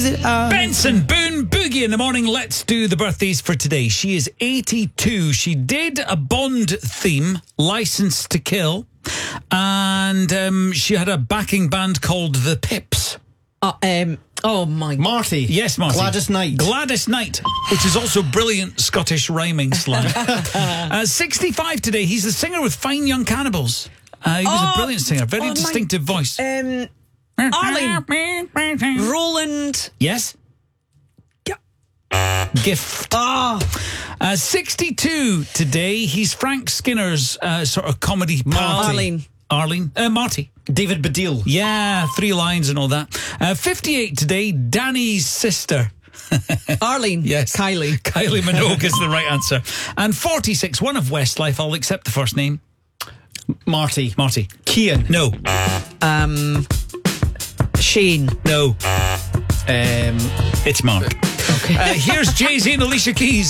Benson Boone Boogie in the morning. Let's do the birthdays for today. She is 82. She did a Bond theme, License to Kill, and she had a backing band called The Pips. Oh my. Marty. Yes, Marty. Gladys Knight. Gladys Knight, which is also brilliant Scottish rhyming slang. 65 today. He's the singer with Fine Young Cannibals. He was a brilliant singer, very distinctive voice. Arlene. Roland. Yes. Gift. 62 today. He's Frank Skinner's sort of comedy pal. Arlene. Marty. David Baddiel. Yeah, 3 lines and all that. 58 today. Danny's sister. Arlene. Yes. Kylie. Kylie Minogue is the right answer. And 46, one of Westlife. I'll accept the first name. Marty. Kian. No. Shane. No. It's Mark. Okay. Here's Jay-Z and Alicia Keys.